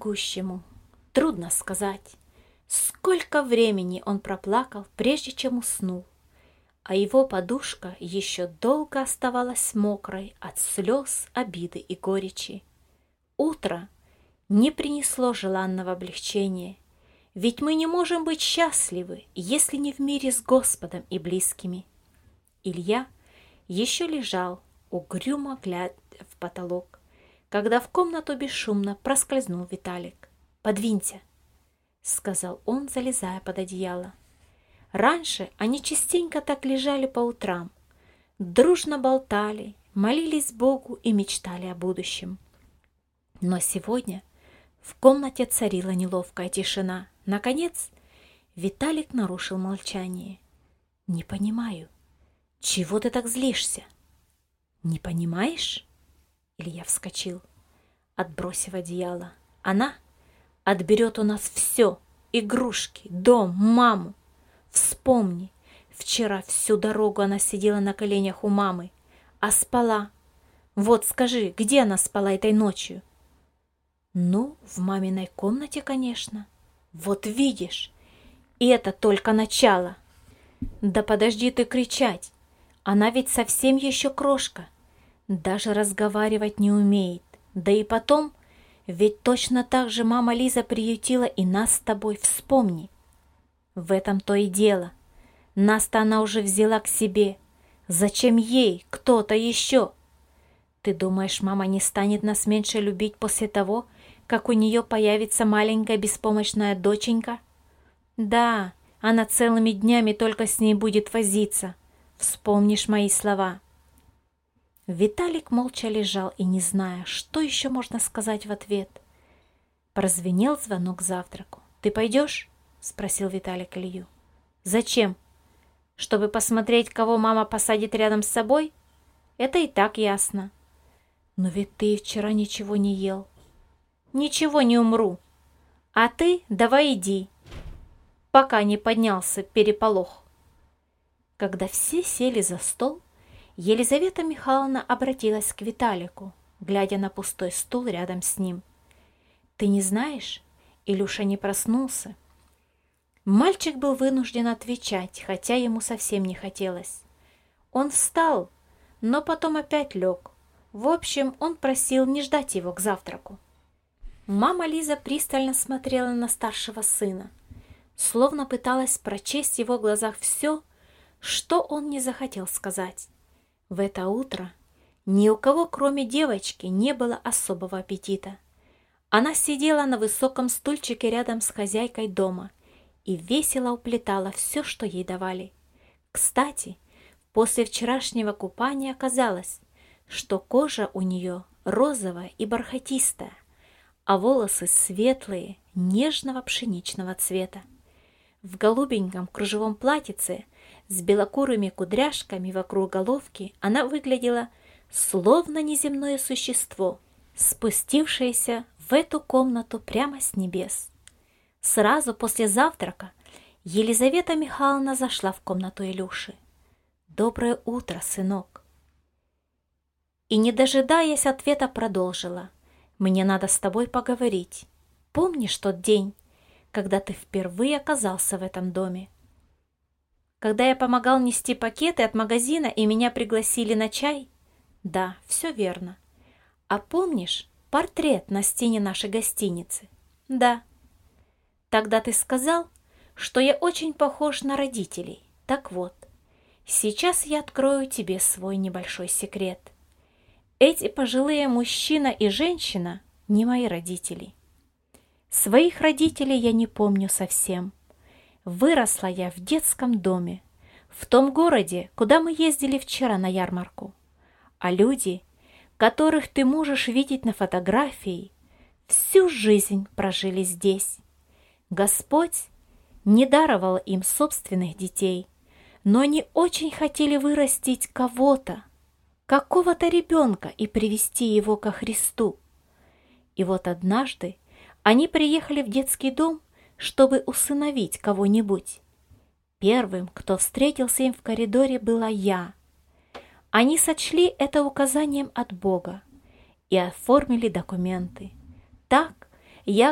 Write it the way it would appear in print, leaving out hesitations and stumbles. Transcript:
всемогущему трудно сказать, сколько времени он проплакал, прежде чем уснул, а его подушка еще долго оставалась мокрой от слез, обиды и горечи. Утро не принесло желанного облегчения, ведь мы не можем быть счастливы, если не в мире с Господом и близкими. Илья еще лежал, угрюмо глядя в потолок, когда в комнату бесшумно проскользнул Виталик. «Подвинься», — сказал он, залезая под одеяло. Раньше они частенько так лежали по утрам, дружно болтали, молились Богу и мечтали о будущем. Но сегодня в комнате царила неловкая тишина. Наконец, Виталик нарушил молчание. «Не понимаю, чего ты так злишься?» «Не понимаешь?» Илья вскочил, отбросив одеяло. «Она отберет у нас все: игрушки, дом, маму. Вспомни, вчера всю дорогу она сидела на коленях у мамы, а спала. Вот скажи, где она спала этой ночью?» «Ну, в маминой комнате, конечно». «Вот видишь, и это только начало». «Да подожди ты кричать, она ведь совсем еще крошка, даже разговаривать не умеет. Да и потом, ведь точно так же мама Лиза приютила и нас с тобой, вспомни». «В этом-то и дело. Нас-то она уже взяла к себе. Зачем ей кто-то еще? Ты думаешь, мама не станет нас меньше любить после того, как у нее появится маленькая беспомощная доченька? Да, она целыми днями только с ней будет возиться. Вспомнишь мои слова». Виталик молча лежал и, не зная, что еще можно сказать в ответ. Прозвенел звонок к завтраку. «Ты пойдешь?» — спросил Виталик Илью. «Зачем? Чтобы посмотреть, кого мама посадит рядом с собой? Это и так ясно». «Но ведь ты вчера ничего не ел». «Ничего, не умру. А ты давай иди, пока не поднялся переполох». Когда все сели за стол, Елизавета Михайловна обратилась к Виталику, глядя на пустой стул рядом с ним. «Ты не знаешь, Илюша не проснулся?» Мальчик был вынужден отвечать, хотя ему совсем не хотелось. Он встал, но потом опять лег. В общем, он просил не ждать его к завтраку. Мама Лиза пристально смотрела на старшего сына, словно пыталась прочесть в его глазах все, что он не захотел сказать. В это утро ни у кого, кроме девочки, не было особого аппетита. Она сидела на высоком стульчике рядом с хозяйкой дома и весело уплетала все, что ей давали. Кстати, после вчерашнего купания оказалось, что кожа у нее розовая и бархатистая, а волосы светлые, нежного пшеничного цвета. В голубеньком кружевом платьице с белокурыми кудряшками вокруг головки она выглядела словно неземное существо, спустившееся в эту комнату прямо с небес. Сразу после завтрака Елизавета Михайловна зашла в комнату Илюши. «Доброе утро, сынок!» И, не дожидаясь ответа, продолжила. «Мне надо с тобой поговорить. Помнишь тот день, когда ты впервые оказался в этом доме? Когда я помогал нести пакеты от магазина и меня пригласили на чай?» «Да, все верно. А помнишь портрет на стене нашей гостиницы?» «Да». «Тогда ты сказал, что я очень похож на родителей. Так вот, сейчас я открою тебе свой небольшой секрет. Эти пожилые мужчина и женщина не мои родители. Своих родителей я не помню совсем. Выросла я в детском доме, в том городе, куда мы ездили вчера на ярмарку. А люди, которых ты можешь видеть на фотографии, всю жизнь прожили здесь. Господь не даровал им собственных детей, но они очень хотели вырастить кого-то, какого-то ребенка и привести его ко Христу. И вот однажды они приехали в детский дом, чтобы усыновить кого-нибудь. Первым, кто встретился им в коридоре, была я. Они сочли это указанием от Бога и оформили документы. Так я